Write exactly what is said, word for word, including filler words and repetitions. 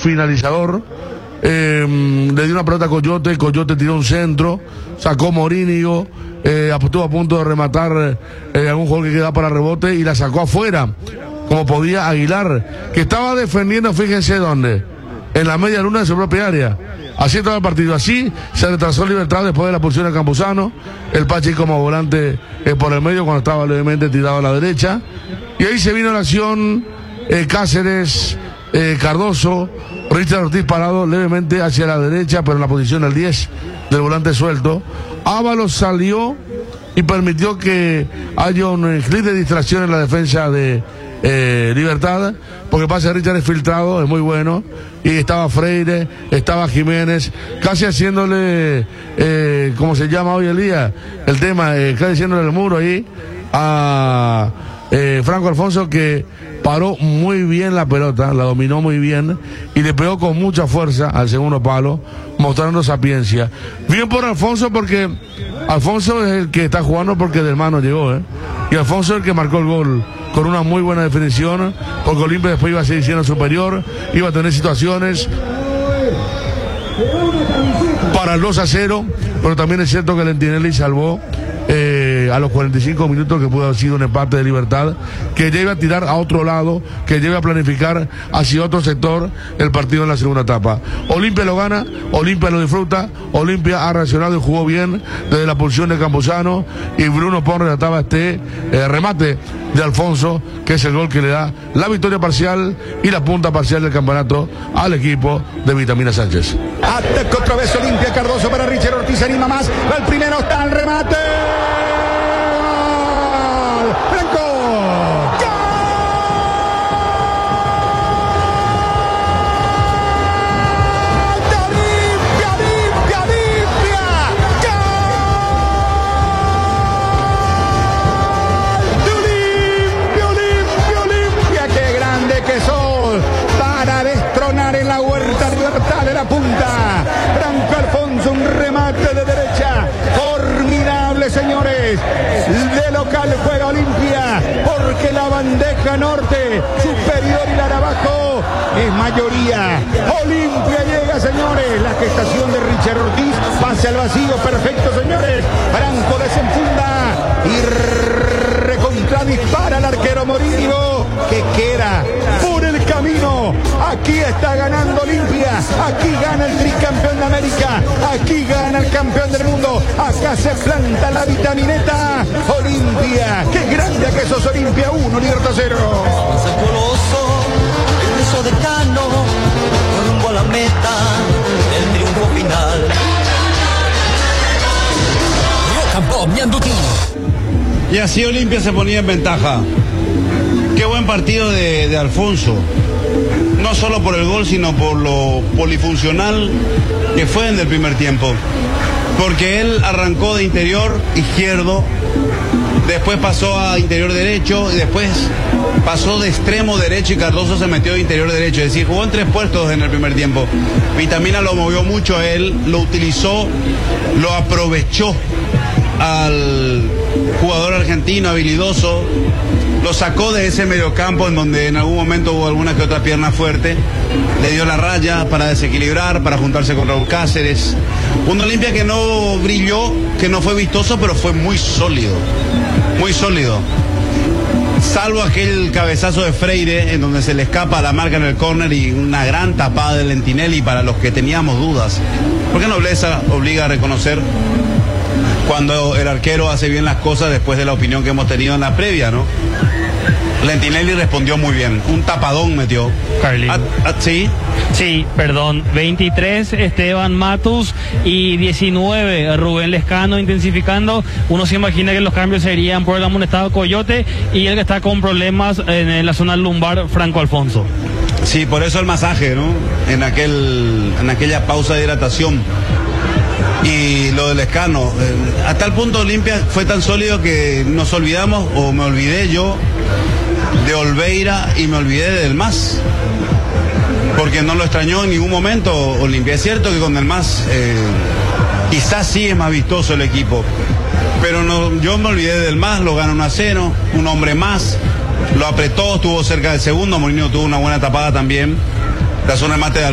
finalizador. Eh, le dio una pelota a Coyote, Coyote tiró un centro, sacó Morínigo, eh, estuvo a punto de rematar eh, algún jugador que quedaba para rebote y la sacó afuera, como podía Aguilar, que estaba defendiendo, fíjense dónde, en la media luna de su propia área. Así estaba el partido, así se retrasó Libertad después de la pulsión de Campuzano, el Pachi como volante eh, por el medio cuando estaba levemente tirado a la derecha, y ahí se vino la acción, eh, Cáceres, eh, Cardoso, Richard Ortiz parado levemente hacia la derecha, pero en la posición del diez del volante suelto. Ábalos salió y permitió que haya un clic de distracción en la defensa de eh, Libertad, porque pase Richard es filtrado, es muy bueno, y estaba Freire, estaba Jiménez, casi haciéndole, eh, ¿cómo se llama hoy el día? El tema, eh, casi haciéndole el muro ahí a eh, Franco Alfonso, que paró muy bien la pelota, la dominó muy bien y le pegó con mucha fuerza al segundo palo, mostrando sapiencia. Bien por Alfonso, porque Alfonso es el que está jugando porque del mano llegó, ¿eh? Y Alfonso es el que marcó el gol con una muy buena definición, porque Olimpia después iba a seguir siendo superior, iba a tener situaciones para el dos a cero, pero también es cierto que Lentinelli salvó Eh, a los cuarenta y cinco minutos, que pudo haber sido un empate de Libertad, que lleve a tirar a otro lado, que lleve a planificar hacia otro sector el partido en la segunda etapa. Olimpia lo gana, Olimpia lo disfruta, Olimpia ha reaccionado y jugó bien desde la pulsión de Campuzano, y Bruno Pon relataba este eh, remate de Alfonso, que es el gol que le da la victoria parcial y la punta parcial del campeonato al equipo de Vitamina Sánchez. Ataca otra vez Olimpia, Cardoso para Richard Ortiz, anima más, va el primero, está el remate. ¡Franco! Punta, Franco Alfonso, un remate de derecha, formidable, señores, de local juega Olimpia, porque la bandeja norte, superior y la de abajo, es mayoría. Olimpia llega, señores, la gestación de Richard Ortiz, pase al vacío, perfecto, señores, Franco desenfunda y recontra dispara al arquero Morínigo, que queda por el camino. Aquí está ganando Olimpia, aquí gana el tricampeón de América, aquí gana el campeón del mundo, acá se planta la vitamineta. Olimpia, qué grande que sos, Olimpia uno, Libertad cero. Coloso, de Cano, rumbo a la meta, el triunfo final. Rock and Pop, Ñandutí. Y así Olimpia se ponía en ventaja. Qué buen partido de, de Alfonso. No solo por el gol, sino por lo polifuncional que fue en el primer tiempo. Porque él arrancó de interior izquierdo, después pasó a interior derecho y después pasó de extremo derecho y Cardoso se metió de interior derecho. Es decir, jugó en tres puestos en el primer tiempo. Vitamina lo movió mucho a él, lo utilizó, lo aprovechó al jugador argentino habilidoso, lo sacó de ese mediocampo en donde en algún momento hubo alguna que otra pierna fuerte, le dio la raya para desequilibrar, para juntarse con Raúl Cáceres. Un Olimpia que no brilló, que no fue vistoso, pero fue muy sólido, muy sólido. Salvo aquel cabezazo de Freire en donde se le escapa la marca en el córner y una gran tapada de Lentinelli para los que teníamos dudas. Porque Nobleza obliga a reconocer cuando el arquero hace bien las cosas después de la opinión que hemos tenido en la previa, ¿no? Lentinelli respondió muy bien, un tapadón metió. Carly. Ah, ah, ¿Sí? Sí, perdón, veintitrés Esteban Matus y diecinueve Rubén Lescano intensificando. Uno se imagina que los cambios serían por el amonestado Coyote y el que está con problemas en la zona lumbar, Franco Alfonso. Sí, por eso el masaje, ¿no? En aquel, en aquella pausa de hidratación. Y lo del Lescano, eh, a tal punto Olimpia fue tan sólido que nos olvidamos, o me olvidé yo, de Olveira y me olvidé de Del Mas, porque no lo extrañó en ningún momento Olimpia. Es cierto que con Del Mas eh, quizás sí es más vistoso el equipo, pero no, yo me olvidé de Del Mas, lo gana uno a cero, un hombre más, lo apretó, estuvo cerca del segundo, Morínigo tuvo una buena tapada también, tras un remate de